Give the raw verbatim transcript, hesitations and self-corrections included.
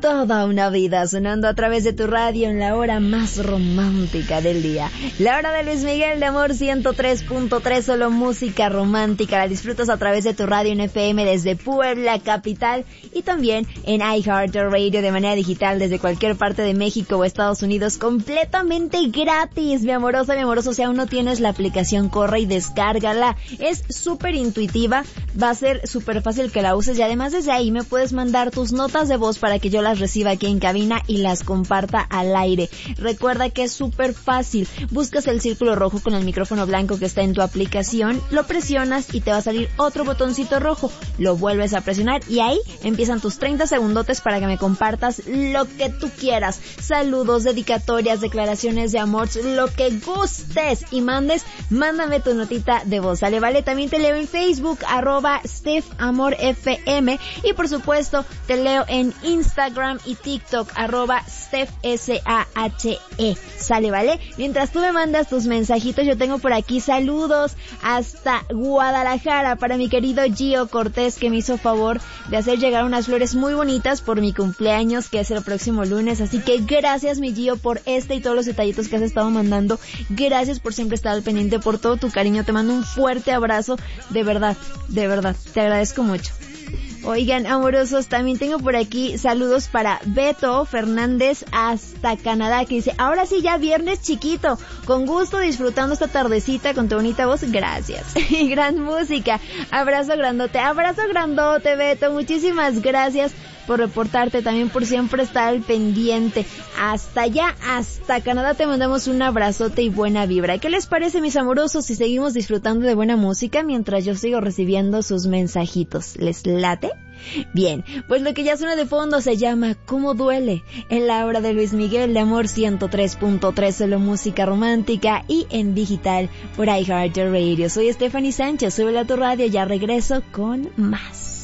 Toda una vida sonando a través de tu radio en la hora más romántica del día. La hora de Luis Miguel de Amor ciento tres punto tres, solo música romántica. La disfrutas a través de tu radio en F M desde Puebla, capital, y también en iHeartRadio de manera digital desde cualquier parte de México o Estados Unidos, completamente gratis. Mi amorosa, mi amoroso, si aún no tienes la aplicación, corre y descárgala. Es súper intuitiva, va a ser súper fácil que la uses y además desde ahí me puedes mandar tus notas de voz para que yo las reciba aquí en cabina y las comparta al aire. Recuerda que es súper fácil. Buscas el círculo rojo con el micrófono blanco que está en tu aplicación, lo presionas y te va a salir otro botoncito rojo. Lo vuelves a presionar y ahí empiezan tus treinta segundotes para que me compartas lo que tú quieras. Saludos, dedicatorias, declaraciones de amor, lo que gustes y mandes, mándame tu notita de voz. ¿Sale? Vale, también te leo en Facebook, arroba Steph Amor F M, y por supuesto te leo en Instagram y TikTok, arroba Steph S A H E. Sale, ¿vale? Mientras tú me mandas tus mensajitos, yo tengo por aquí saludos hasta Guadalajara para mi querido Gio Cortés, que me hizo favor de hacer llegar unas flores muy bonitas por mi cumpleaños, que es el próximo lunes. Así que gracias, mi Gio, por este y todos los detallitos que has estado mandando. Gracias por siempre estar al pendiente, por todo tu cariño. Te mando un fuerte abrazo. De verdad, de verdad, te agradezco mucho. Oigan, amorosos, también tengo por aquí saludos para Beto Fernández hasta Canadá, que dice, ahora sí ya viernes chiquito, con gusto disfrutando esta tardecita con tu bonita voz, gracias. Y gran música, abrazo grandote, abrazo grandote, Beto, muchísimas gracias por reportarte, también por siempre estar al pendiente. Hasta allá, hasta Canadá, te mandamos un abrazote y buena vibra. ¿Qué les parece, mis amorosos, si seguimos disfrutando de buena música mientras yo sigo recibiendo sus mensajitos? ¿Les late? Bien, pues lo que ya suena de fondo se llama ¿Cómo duele? En la hora de Luis Miguel de Amor ciento tres punto tres, solo música romántica y en digital por iHeartRadio. Soy Stephanie Sánchez, súbela a tu radio, ya regreso con más.